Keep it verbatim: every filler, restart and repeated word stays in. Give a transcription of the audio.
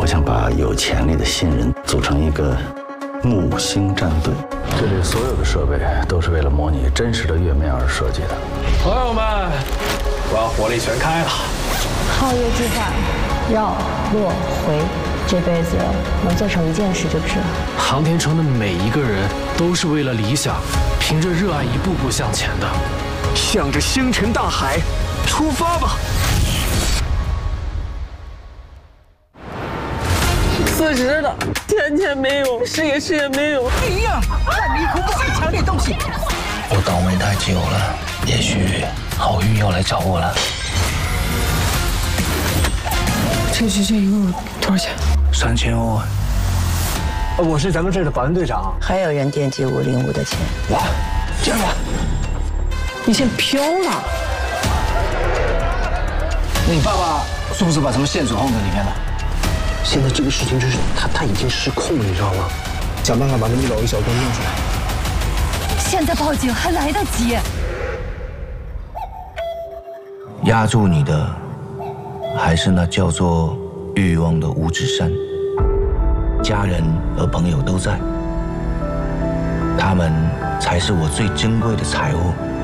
想把有潜力的新人组成一个木星战队。这里所有的设备都是为了模拟真实的月面而设计的。 朋友们，我要火力全开了！ 皓月计划，绕落回，这辈子能做成一件事就值了。 航天城的每一个人都是为了理想，凭着热爱一步步向前的。 向着星辰大海出发吧！ 辞职了，钱钱没有，事业事业没有。 哎呀，看迷途不会抢点东西。 我倒霉太久了，也许好运要来找我了。 这这这一共多少钱？ 三千万。 我是咱们这儿的保安队长。 还有人惦记五零五的钱。 哇，这样吧， 你先飘了。 你爸爸是不是把什么线索放在里面了？现在这个事情就是他他已经失控了，你知道吗？想办法把那一老一小都弄出来。 现在报警还来得及。 压住你的，还是那叫做欲望的五指山。家人和朋友都在，他们才是我最珍贵的财物。